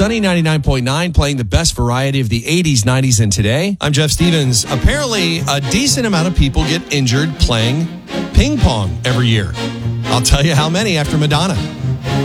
Sunny 99.9, playing the best variety of the 80s, 90s, and today. I'm Jeff Stevens. Apparently, a decent amount of people get injured playing ping pong every year. I'll tell you how many after Madonna.